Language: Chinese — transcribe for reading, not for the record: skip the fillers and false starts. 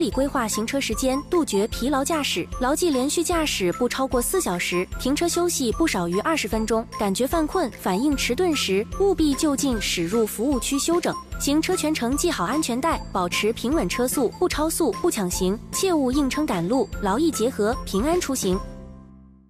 合理规划行车时间，杜绝疲劳驾驶，牢记连续驾驶不超过4小时，停车休息不少于20分钟。感觉犯困、反应迟钝时，务必就近驶入服务区休整。行车全程系好安全带，保持平稳车速，不超速、不抢行，切勿硬撑赶路，劳逸结合，平安出行。